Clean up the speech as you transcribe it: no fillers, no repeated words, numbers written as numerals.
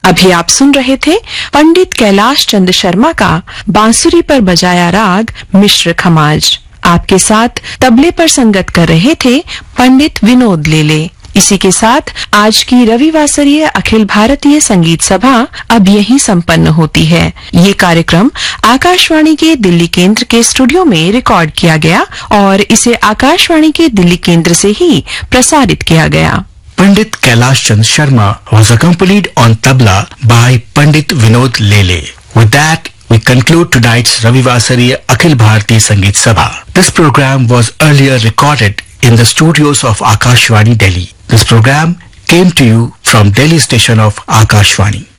अभी आप सुन रहे थे पंडित कैलाश चंद्र शर्मा का बांसुरी पर बजाया राग मिश्र खमाज। आपके साथ तबले पर संगत कर रहे थे पंडित विनोद लेले। इसी के साथ आज की रविवासरीय अखिल भारतीय संगीत सभा अब यहीं संपन्न होती है। ये कार्यक्रम आकाशवाणी के दिल्ली केंद्र के स्टूडियो में रिकॉर्ड किया गया और इसे आकाशवाणी के दिल्ली केंद्र से ही प्रसारित किया गया। Pandit Kailash Chandra Sharma was accompanied on tabla by Pandit Vinod Lele. With that, we conclude tonight's Ravivasariya Akhil Bharatiya Sangeet Sabha. This program was earlier recorded in the studios of Akashvani, Delhi. This program came to you from Delhi station of Akashvani.